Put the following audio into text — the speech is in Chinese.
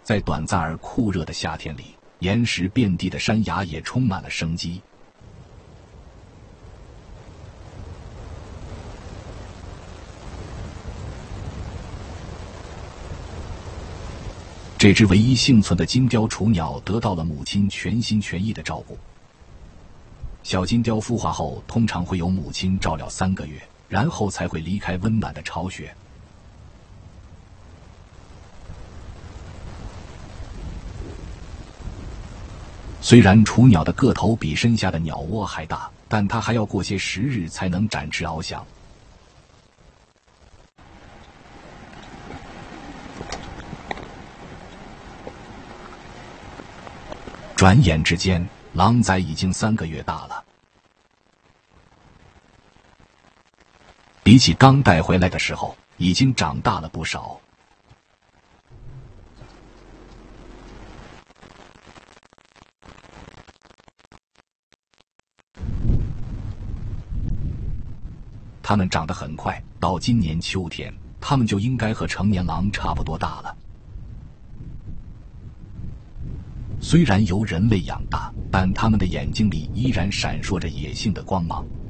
在短暂而酷热的夏天里，岩石遍地的山崖也充满了生机。这只唯一幸存的金雕雏鸟得到了母亲全心全意的照顾。小金雕孵化后，通常会由母亲照料3个月，然后才会离开温暖的巢穴。虽然雏鸟的个头比身下的鸟窝还大，但它还要过些时日才能展翅翱翔。转眼之间，狼崽已经3个月大了。比起刚带回来的时候，已经长大了不少。它们长得很快，到今年秋天，它们就应该和成年狼差不多大了。虽然由人类养大，但它们的眼睛里依然闪烁着野性的光芒。